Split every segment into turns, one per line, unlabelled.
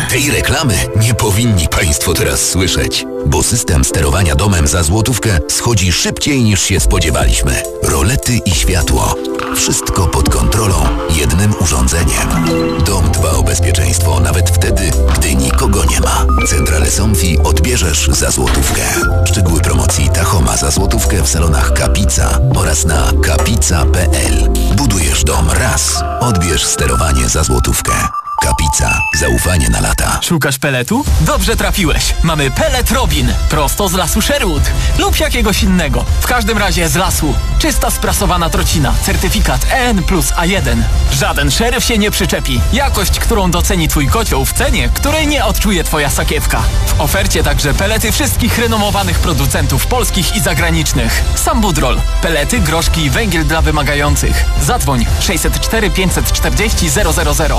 Tej reklamy nie powinni Państwo teraz słyszeć, bo system sterowania domem za złotówkę schodzi szybciej niż się spodziewaliśmy. Rolety i światło. Wszystko pod kontrolą jednym urządzeniem. Dom dba o bezpieczeństwo nawet wtedy, gdy nikogo nie ma. Centrale Somfy odbierzesz za złotówkę. Szczegóły promocji Tachoma za złotówkę w salonach Kapica oraz na kapica.pl. Budujesz dom raz. Odbierz sterowanie za złotówkę. Kapica. Zaufanie na lata.
Szukasz peletu? Dobrze trafiłeś. Mamy pelet Robin. Prosto z lasu Sherwood. Lub jakiegoś innego. W każdym razie z lasu. Czysta sprasowana trocina. Certyfikat EN+A1. Żaden szeryf się nie przyczepi. Jakość, którą doceni Twój kocioł w cenie, której nie odczuje Twoja sakiewka. W ofercie także pelety wszystkich renomowanych producentów polskich i zagranicznych. Sambudrol. Pelety, groszki i węgiel dla wymagających. Zadzwoń 604 540 000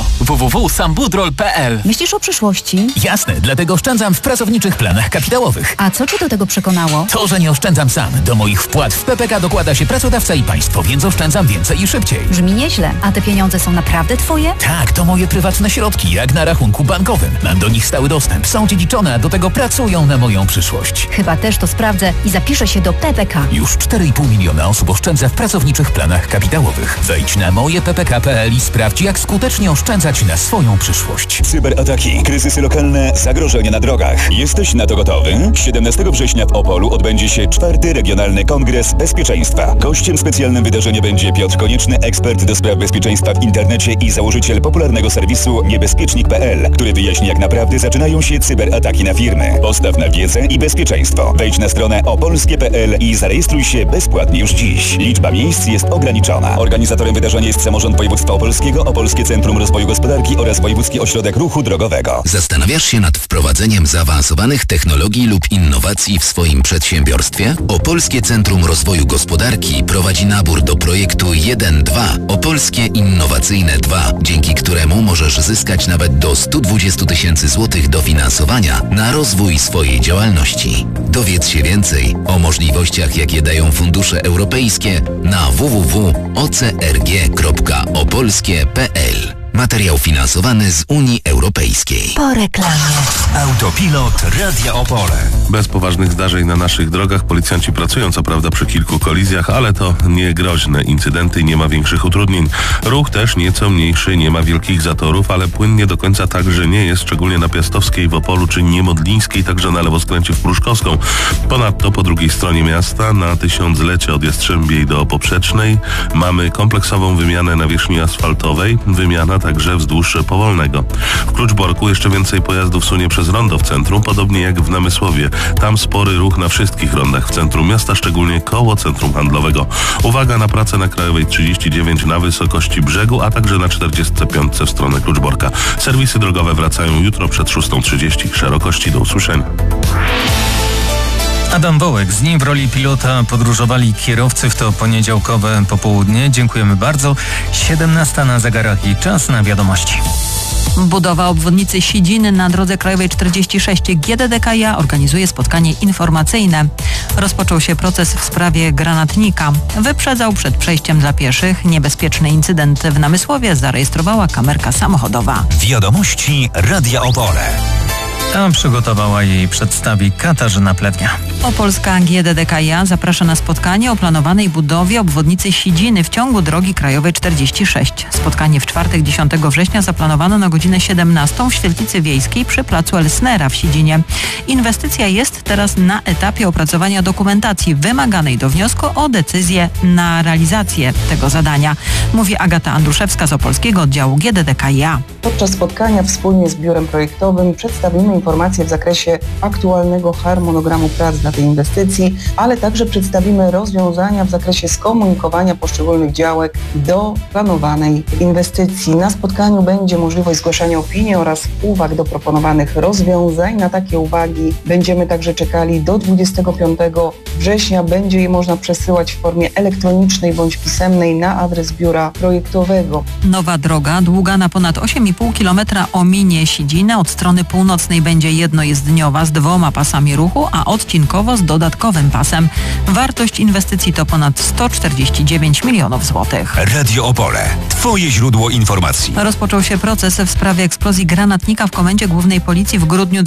www.sambudrol.pl.
Myślisz o przyszłości?
Jasne, dlatego oszczędzam w pracowniczych planach kapitałowych.
A co Cię do tego przekonało?
To, że nie oszczędzam sam. Do moich wpłat w PPK dokłada się pracodawca i państwo, więc oszczędzam więcej i szybciej.
Brzmi nieźle. A te pieniądze są naprawdę Twoje?
Tak, to moje prywatne środki, jak na rachunku bankowym. Mam do nich stały dostęp, są dziedziczone, a do tego pracują na moją przyszłość.
Chyba też to sprawdzę i zapiszę się do PPK.
Już 4,5 miliona osób oszczędza w pracowniczych planach kapitałowych. Wejdź na mojeppk.pl i sprawdź, jak skutecznie oszczędzać na swoją przyszłość.
Cyberataki, kryzysy lokalne, zagrożenia na drogach. Jesteś na to gotowy? 17 września w Opolu odbędzie się 4. Regionalny Kongres Bezpieczeństwa. Gościem specjalnym wydarzenia będzie Piotr Konieczny, ekspert do spraw bezpieczeństwa w internecie i założyciel popularnego serwisu niebezpiecznik.pl, który wyjaśni, jak naprawdę zaczynają się cyberataki na firmy. Postaw na wiedzę i bezpieczeństwo. Wejdź na stronę opolskie.pl i zarejestruj się bezpłatnie już dziś. Liczba miejsc jest ograniczona. Organizatorem wydarzenia jest Samorząd Województwa Opolskiego, Opolskie Centrum Rozwoju Gospodarki oraz Wojewódzki Ośrodek Ruchu Drogowego.
Zastanawiasz się nad wprowadzeniem zaawansowanych technologii lub innowacji w swoim przedsiębiorstwie? Opolskie Centrum Rozwoju Gospodarki prowadzi nabór do projektu 1-2 Opolskie Innowacyjne 2, dzięki któremu możesz zyskać nawet do 120 000 złotych dofinansowania na rozwój swojej działalności. Dowiedz się więcej o możliwościach, jakie dają fundusze europejskie na www.ocrg.opolskie.pl. Materiał finansowany z Unii Europejskiej.
Po reklamie.
Autopilot Radia Opole.
Bez poważnych zdarzeń na naszych drogach. Policjanci pracują co prawda przy kilku kolizjach, ale to nie groźne incydenty, nie ma większych utrudnień. Ruch też nieco mniejszy, nie ma wielkich zatorów, ale płynnie do końca także nie jest, szczególnie na Piastowskiej w Opolu czy Niemodlińskiej, także na lewoskręcie w Pruszkowską. Ponadto po drugiej stronie miasta na Tysiąclecie od Jastrzębiej do Poprzecznej mamy kompleksową wymianę nawierzchni asfaltowej, wymiana także wzdłuż Powolnego. W Kluczborku jeszcze więcej pojazdów sunie przez rondo w centrum, podobnie jak w Namysłowie. Tam spory ruch na wszystkich rondach w centrum miasta, szczególnie koło centrum handlowego. Uwaga na pracę na Krajowej 39 na wysokości brzegu, a także na 45 w stronę Kluczborka. Serwisy drogowe wracają jutro przed 6:30. Szerokości do usłyszenia.
Adam Wołek, z nim w roli pilota podróżowali kierowcy w to poniedziałkowe popołudnie. Dziękujemy bardzo. 17 na zegarach i czas na wiadomości.
Budowa obwodnicy Sidziny na drodze krajowej 46 GDDKiA organizuje spotkanie informacyjne. Rozpoczął się proces w sprawie granatnika. Wyprzedzał przed przejściem dla pieszych. Niebezpieczny incydent w Namysłowie zarejestrowała kamerka samochodowa.
Wiadomości Radia Opole.
A przygotowała jej i przedstawi Katarzyna Plewnia.
Opolska GDDKiA zaprasza na spotkanie o planowanej budowie obwodnicy Sidziny w ciągu drogi krajowej 46. Spotkanie w czwartek 10 września zaplanowano na godzinę 17 w Świetlicy Wiejskiej przy placu Elsnera w Sidzinie. Inwestycja jest teraz na etapie opracowania dokumentacji wymaganej do wniosku o decyzję na realizację tego zadania, mówi Agata Andruszewska z Opolskiego Oddziału GDDKiA.
Podczas spotkania wspólnie z biurem projektowym przedstawimy informacje w zakresie aktualnego harmonogramu prac dla tej inwestycji, ale także przedstawimy rozwiązania w zakresie skomunikowania poszczególnych działek do planowanej inwestycji. Na spotkaniu będzie możliwość zgłaszania opinii oraz uwag do proponowanych rozwiązań. Na takie uwagi będziemy także czekali do 25 września. Będzie je można przesyłać w formie elektronicznej bądź pisemnej na adres biura projektowego.
Nowa droga, długa na ponad 8,5 km, ominie Sidzinę. Od strony północnej będzie jednojezdniowa z 2 pasami ruchu, a odcinkowa dodatkowo z dodatkowym pasem. Wartość inwestycji to ponad 149 milionów złotych.
Radio Opole. Twoje źródło informacji.
Rozpoczął się proces w sprawie eksplozji granatnika w Komendzie Głównej Policji w grudniu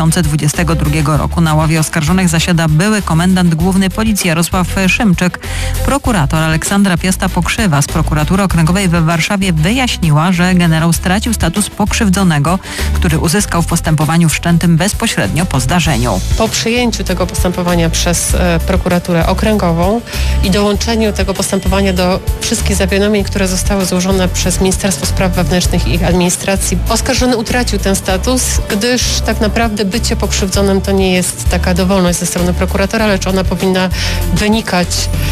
2022 roku. Na ławie oskarżonych zasiada były komendant główny Policji Jarosław Szymczyk. Prokurator Aleksandra Piasta-Pokrzywa z Prokuratury Okręgowej we Warszawie wyjaśniła, że generał stracił status pokrzywdzonego, który uzyskał w postępowaniu wszczętym bezpośrednio po zdarzeniu.
Po przyjęciu tego postępowania przez Prokuraturę Okręgową i dołączeniu tego postępowania do wszystkich zawiadomień, które zostały złożone przez Ministerstwo Spraw Wewnętrznych i Administracji, oskarżony utracił ten status, gdyż tak naprawdę bycie pokrzywdzonym to nie jest taka dowolność ze strony prokuratora, lecz ona powinna wynikać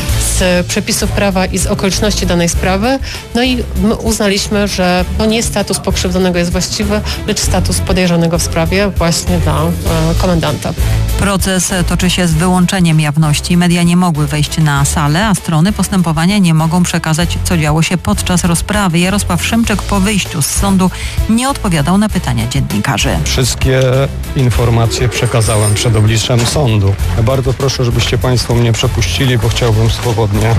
z przepisów prawa i z okoliczności danej sprawy. No i my uznaliśmy, że to nie status pokrzywdzonego jest właściwy, lecz status podejrzanego w sprawie właśnie dla komendanta.
Proces toczy się z wyłączeniem jawności. Media nie mogły wejść na salę, a strony postępowania nie mogą przekazać, co działo się podczas rozprawy. Jarosław Szymczyk po wyjściu z sądu nie odpowiadał na pytania dziennikarzy.
Wszystkie informacje przekazałem przed obliczem sądu. Bardzo proszę, żebyście Państwo mnie przepuścili, bo chciałbym swobodnie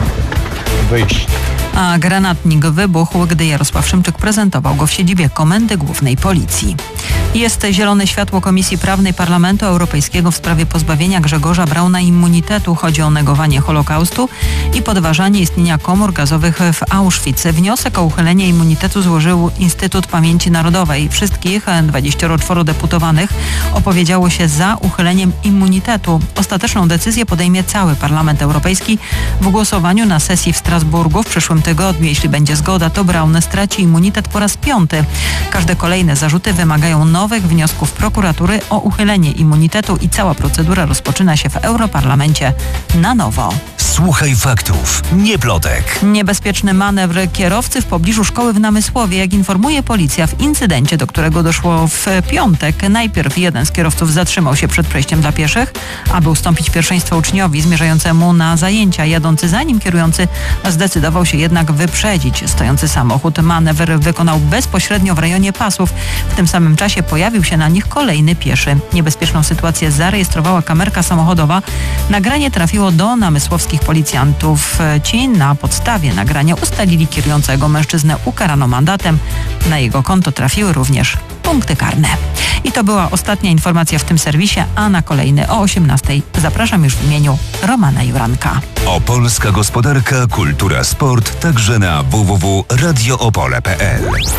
wyjść.
A granatnik wybuchł, gdy Jarosław Szymczyk prezentował go w siedzibie Komendy Głównej Policji. Jest zielone światło Komisji Prawnej Parlamentu Europejskiego w sprawie pozbawienia Grzegorza Brauna immunitetu. Chodzi o negowanie Holokaustu i podważanie istnienia komór gazowych w Auschwitz. Wniosek o uchylenie immunitetu złożył Instytut Pamięci Narodowej. Wszystkich 24 deputowanych opowiedziało się za uchyleniem immunitetu. Ostateczną decyzję podejmie cały Parlament Europejski w głosowaniu na sesji w Strasburgu w przyszłym tygodniu. Jeśli będzie zgoda, to Braun straci immunitet po raz 5. Każde kolejne zarzuty wymagają nowych wniosków prokuratury o uchylenie immunitetu i cała procedura rozpoczyna się w Europarlamencie na nowo.
Słuchaj faktów, nie plotek.
Niebezpieczny manewr kierowcy w pobliżu szkoły w Namysłowie. Jak informuje policja, w incydencie, do którego doszło w piątek, najpierw jeden z kierowców zatrzymał się przed przejściem dla pieszych, aby ustąpić pierwszeństwo uczniowi zmierzającemu na zajęcia. Jadący za nim kierujący zdecydował się jednak wyprzedzić stojący samochód. Manewr wykonał bezpośrednio w rejonie pasów. W tym samym czasie pojawił się na nich kolejny pieszy. Niebezpieczną sytuację zarejestrowała kamerka samochodowa. Nagranie trafiło do namysłowskich policjantów. Ci na podstawie nagrania ustalili kierującego mężczyznę, ukarano mandatem. Na jego konto trafiły również punkty karne. I to była ostatnia informacja w tym serwisie, a na kolejny o 18:00 zapraszam już w imieniu Romana Juranka.
Opolska gospodarka, kultura, sport, także na www.radioopole.pl.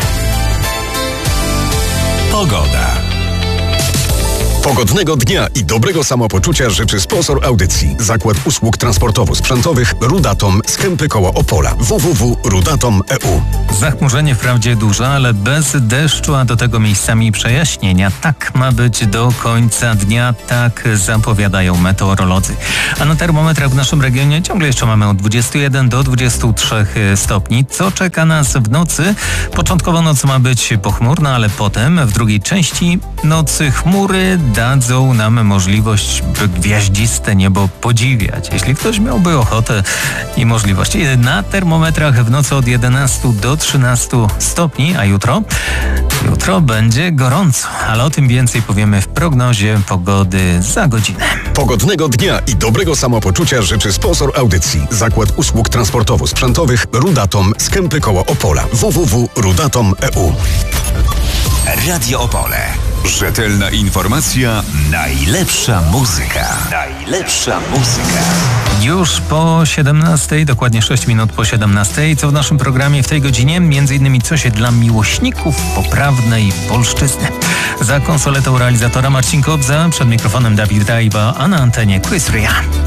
Pogoda.
Pogodnego dnia i dobrego samopoczucia życzy sponsor audycji. Zakład Usług Transportowo-Sprzętowych Rudatom z Kępy koło Opola. www.rudatom.eu.
Zachmurzenie wprawdzie duże, ale bez deszczu, a do tego miejscami przejaśnienia. Tak ma być do końca dnia, tak zapowiadają meteorolodzy. A na termometrach w naszym regionie ciągle jeszcze mamy od 21 do 23 stopni. Co czeka nas w nocy? Początkowo noc ma być pochmurna, ale potem w drugiej części nocy chmury dadzą nam możliwość, by gwiaździste niebo podziwiać. Jeśli ktoś miałby ochotę i możliwość. Na termometrach w nocy od 11 do 13 stopni, a jutro będzie gorąco, ale o tym więcej powiemy w prognozie pogody za godzinę.
Pogodnego dnia i dobrego samopoczucia życzy sponsor audycji. Zakład Usług Transportowo-Sprzętowych Rudatom z Kępy koło Opola. www.rudatom.eu.
Radio Opole. Rzetelna informacja, najlepsza muzyka. Najlepsza muzyka.
Już po 17:00, dokładnie 6 minut po 17:00, co w naszym programie w tej godzinie? M.in. coś dla miłośników poprawnej polszczyzny. Za konsoletą realizatora Marcin Kobza, przed mikrofonem Dawid Rajba, a na antenie Chris Ria.